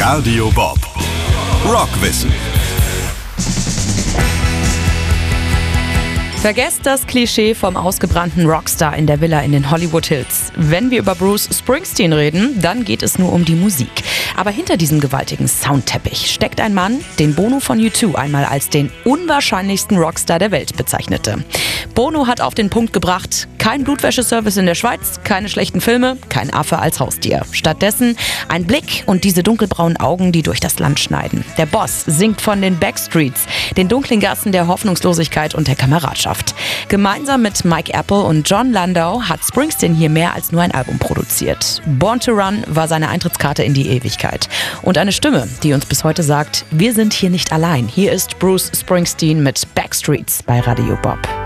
Radio Bob. Rockwissen. Vergesst das Klischee vom ausgebrannten Rockstar in der Villa in den Hollywood Hills. Wenn wir über Bruce Springsteen reden, dann geht es nur um die Musik. Aber hinter diesem gewaltigen Soundteppich steckt ein Mann, den Bono von U2 einmal als den unwahrscheinlichsten Rockstar der Welt bezeichnete. Bono hat auf den Punkt gebracht: kein Blutwäscheservice in der Schweiz, keine schlechten Filme, kein Affe als Haustier. Stattdessen ein Blick und diese dunkelbraunen Augen, die durch das Land schneiden. Der Boss singt von den Backstreets, den dunklen Gassen der Hoffnungslosigkeit und der Kameradschaft. Gemeinsam mit Mike Apple und Jon Landau hat Springsteen hier mehr als nur ein Album produziert. Born to Run war seine Eintrittskarte in die Ewigkeit. Und eine Stimme, die uns bis heute sagt: wir sind hier nicht allein. Hier ist Bruce Springsteen mit Backstreets bei Radio Bob.